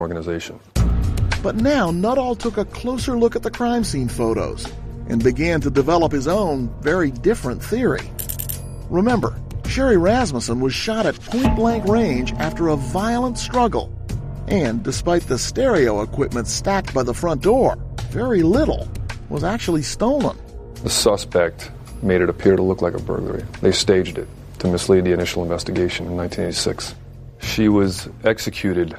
organization. But now Nuttall took a closer look at the crime scene photos and began to develop his own, very different theory. Remember, Sherry Rasmussen was shot at point-blank range after a violent struggle. And despite the stereo equipment stacked by the front door, very little was actually stolen. The suspect made it appear to look like a burglary. They staged it to mislead the initial investigation in 1986. She was executed.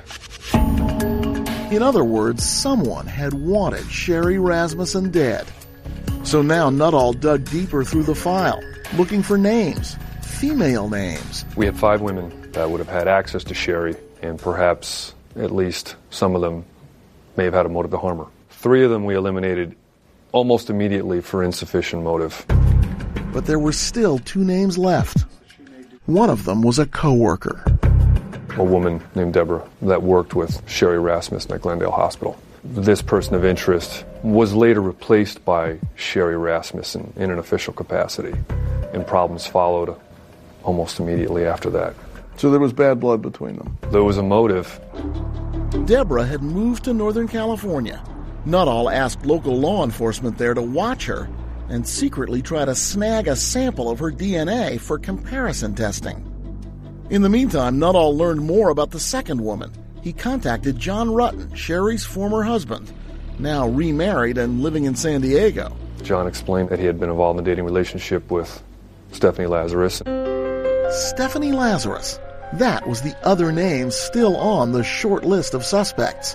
In other words, someone had wanted Sherry Rasmussen dead. So now Nuttall dug deeper through the file, looking for names, female names. We had 5 women that would have had access to Sherry, and perhaps at least some of them may have had a motive to harm her. 3 of them we eliminated almost immediately for insufficient motive. But there were still 2 names left. One of them was a coworker. A woman named Deborah that worked with Sherry Rasmussen at Glendale Hospital. This person of interest was later replaced by Sherry Rasmussen in an official capacity, and problems followed almost immediately after that. So there was bad blood between them. There was a motive. Deborah had moved to Northern California. Nuttall asked local law enforcement there to watch her and secretly try to snag a sample of her DNA for comparison testing. In the meantime, Nuttall learned more about the second woman. He contacted John Rutten, Sherry's former husband, now remarried and living in San Diego. John explained that he had been involved in a dating relationship with Stephanie Lazarus. Stephanie Lazarus. That was the other name still on the short list of suspects.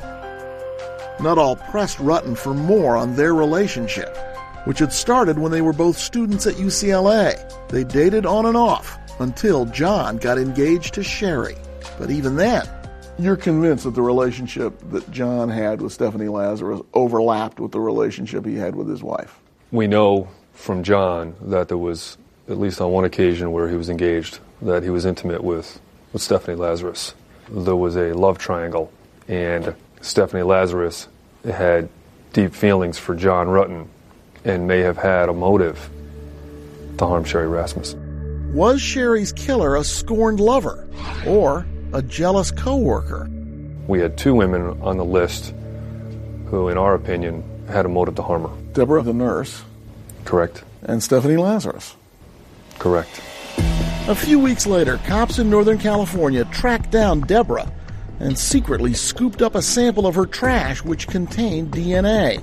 Nuttall pressed Rutten for more on their relationship, which had started when they were both students at UCLA. They dated on and off until John got engaged to Sherry. But even then, you're convinced that the relationship that John had with Stephanie Lazarus overlapped with the relationship he had with his wife? We know from John that there was, at least on one occasion where he was engaged, that he was intimate with Stephanie Lazarus. There was a love triangle, and Stephanie Lazarus had deep feelings for John Rutten and may have had a motive to harm Sherry Rasmussen. Was Sherry's killer a scorned lover or a jealous coworker? We had 2 women on the list who, in our opinion, had a motive to harm her. Deborah, the nurse. Correct. And Stephanie Lazarus. Correct. A few weeks later, cops in Northern California tracked down Deborah and secretly scooped up a sample of her trash which contained DNA.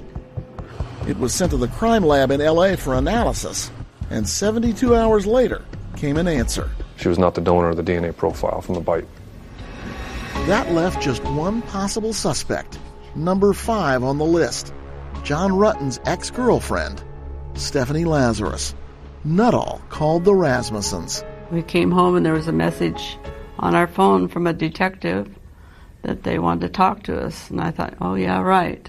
It was sent to the crime lab in L.A. for analysis, and 72 hours later came an answer. She was not the donor of the DNA profile from the bite. That left just one possible suspect, number 5 on the list, John Rutten's ex-girlfriend, Stephanie Lazarus. Nuttall called the Rasmussens. We came home and there was a message on our phone from a detective that they wanted to talk to us. And I thought, oh yeah, right.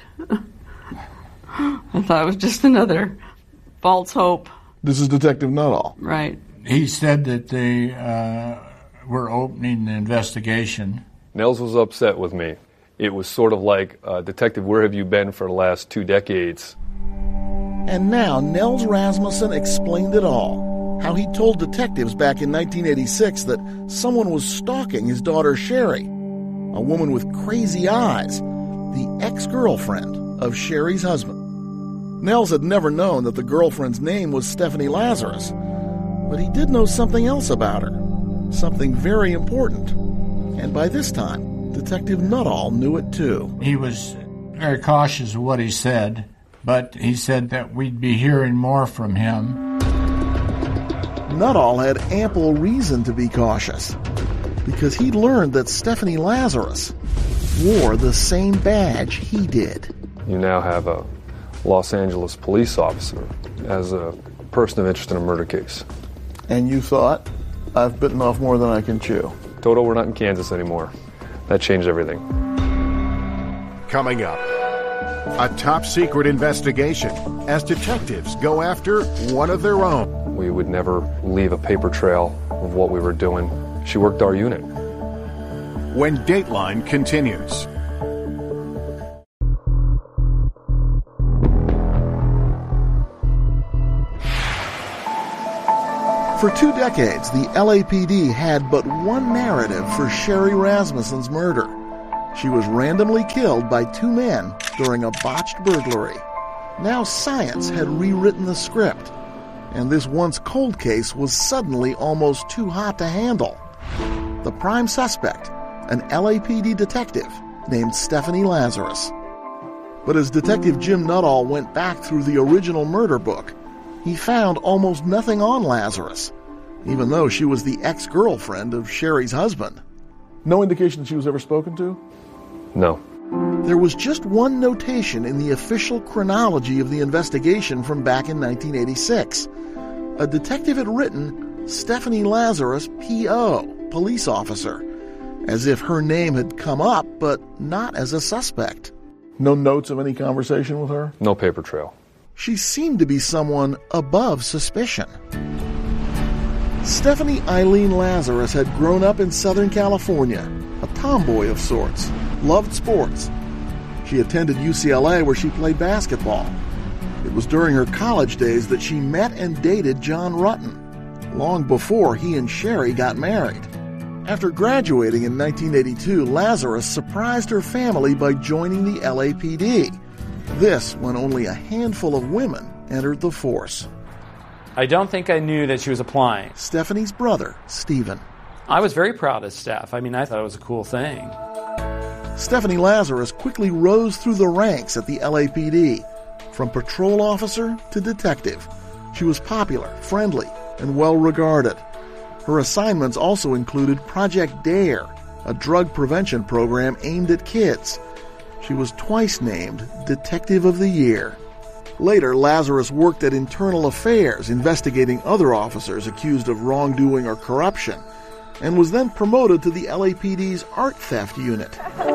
I thought it was just another false hope. This is Detective Nuttall. Right. He said that they were opening the investigation. Nels was upset with me. It was sort of like, Detective, where have you been for the last 2 decades? And now Nels Rasmussen explained it all. How he told detectives back in 1986 that someone was stalking his daughter Sherry, a woman with crazy eyes, the ex-girlfriend of Sherry's husband. Nels had never known that the girlfriend's name was Stephanie Lazarus, but he did know something else about her, something very important. And by this time, Detective Nuttall knew it too. He was very cautious of what he said, but he said that we'd be hearing more from him. Nuttall had ample reason to be cautious, because he'd learned that Stephanie Lazarus wore the same badge he did. You now have a Los Angeles police officer as a person of interest in a murder case. And you thought, I've bitten off more than I can chew. Toto, we're not in Kansas anymore. That changed everything. Coming up, a top-secret investigation as detectives go after one of their own. We would never leave a paper trail of what we were doing. She worked our unit. When Dateline continues. For 2 decades, the LAPD had but one narrative for Sherry Rasmussen's murder. She was randomly killed by two men during a botched burglary. Now science had rewritten the script, and this once cold case was suddenly almost too hot to handle. The prime suspect, an LAPD detective named Stephanie Lazarus. But as Detective Jim Nuttall went back through the original murder book, he found almost nothing on Lazarus, even though she was the ex-girlfriend of Sherry's husband. No indication that she was ever spoken to? No. There was just one notation in the official chronology of the investigation from back in 1986. A detective had written Stephanie Lazarus, P.O., police officer, as if her name had come up, but not as a suspect. No notes of any conversation with her? No paper trail. She seemed to be someone above suspicion. Stephanie Eileen Lazarus had grown up in Southern California, a tomboy of sorts, loved sports. She attended UCLA where she played basketball. It was during her college days that she met and dated John Rutten, long before he and Sherry got married. After graduating in 1982, Lazarus surprised her family by joining the LAPD. This when only a handful of women entered the force. I don't think I knew that she was applying. Stephanie's brother, Stephen. I was very proud of Steph. I thought it was a cool thing. Stephanie Lazarus quickly rose through the ranks at the LAPD, from patrol officer to detective. She was popular, friendly, and well-regarded. Her assignments also included Project DARE, a drug prevention program aimed at kids. She was twice named Detective of the Year. Later, Lazarus worked at Internal Affairs, investigating other officers accused of wrongdoing or corruption, and was then promoted to the LAPD's art theft unit.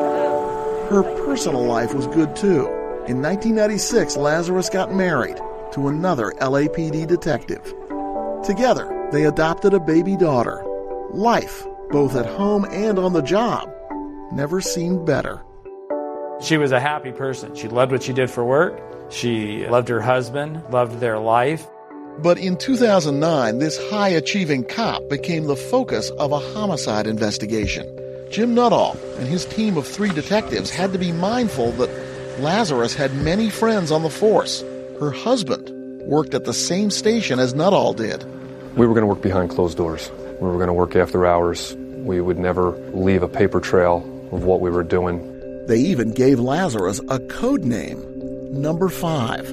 Her personal life was good, too. In 1996, Lazarus got married to another LAPD detective. Together, they adopted a baby daughter. Life, both at home and on the job, never seemed better. She was a happy person. She loved what she did for work. She loved her husband, loved their life. But in 2009, this high-achieving cop became the focus of a homicide investigation. Jim Nuttall and his team of 3 detectives had to be mindful that Lazarus had many friends on the force. Her husband worked at the same station as Nuttall did. We were going to work behind closed doors. We were going to work after hours. We would never leave a paper trail of what we were doing. They even gave Lazarus a code name, Number 5.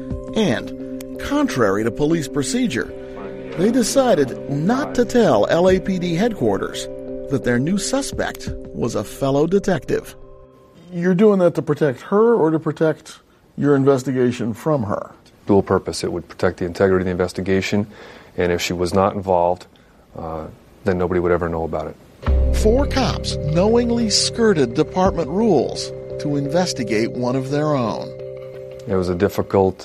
And, contrary to police procedure, they decided not to tell LAPD headquarters that their new suspect was a fellow detective. You're doing that to protect her or to protect your investigation from her? Dual purpose. It would protect the integrity of the investigation, and if she was not involved, then nobody would ever know about it. 4 cops knowingly skirted department rules to investigate one of their own. It was a difficult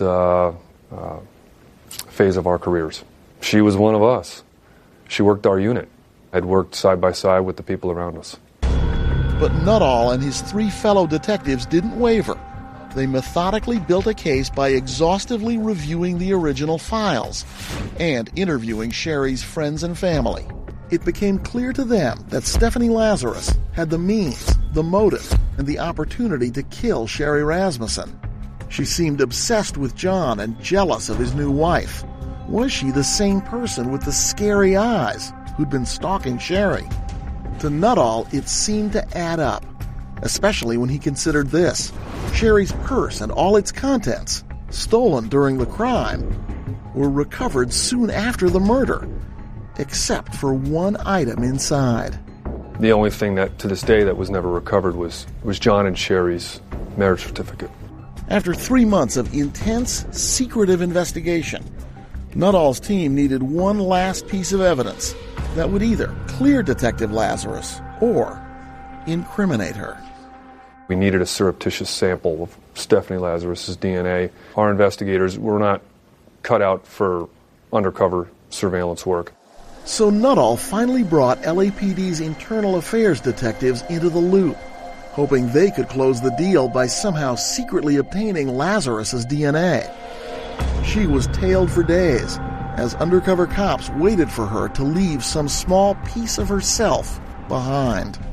phase of our careers. She was one of us. She worked our unit. Had worked side by side with the people around us. But Nuttall and his 3 fellow detectives didn't waver. They methodically built a case by exhaustively reviewing the original files and interviewing Sherry's friends and family. It became clear to them that Stephanie Lazarus had the means, the motive, and the opportunity to kill Sherry Rasmussen. She seemed obsessed with John and jealous of his new wife. Was she the same person with the scary eyes who'd been stalking Sherry? To Nuttall, it seemed to add up, especially when he considered this. Sherry's purse and all its contents, stolen during the crime, were recovered soon after the murder, except for one item inside. The only thing that, to this day, that was never recovered was John and Sherry's marriage certificate. After 3 months of intense, secretive investigation, Nuttall's team needed one last piece of evidence that would either clear Detective Lazarus or incriminate her. We needed a surreptitious sample of Stephanie Lazarus's DNA. Our investigators were not cut out for undercover surveillance work. So Nuttall finally brought LAPD's internal affairs detectives into the loop, hoping they could close the deal by somehow secretly obtaining Lazarus's DNA. She was tailed for days as undercover cops waited for her to leave some small piece of herself behind.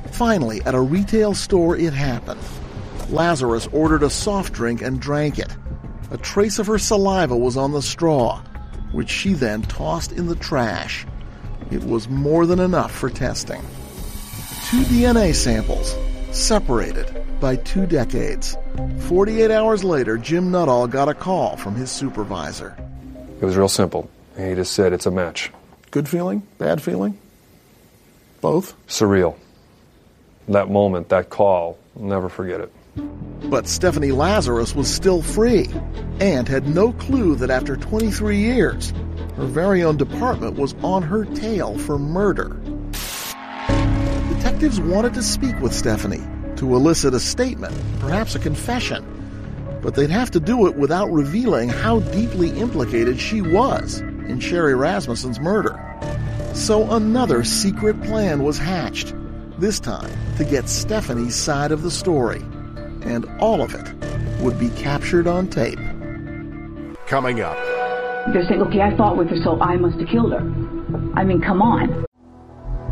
Finally, at a retail store, it happened. Lazarus ordered a soft drink and drank it. A trace of her saliva was on the straw, which she then tossed in the trash. It was more than enough for testing. 2 DNA samples, separated by 2 decades. 48 hours later, Jim Nuttall got a call from his supervisor. It was real simple. He just said, it's a match. Good feeling? Bad feeling? Both? Surreal. That moment, that call, I'll never forget it. But Stephanie Lazarus was still free and had no clue that after 23 years, her very own department was on her tail for murder. Detectives wanted to speak with Stephanie to elicit a statement, perhaps a confession, but they'd have to do it without revealing how deeply implicated she was in Sherry Rasmussen's murder. So another secret plan was hatched, this time to get Stephanie's side of the story. And all of it would be captured on tape. Coming up. They're saying, okay, I fought with her, so I must have killed her. I mean, come on.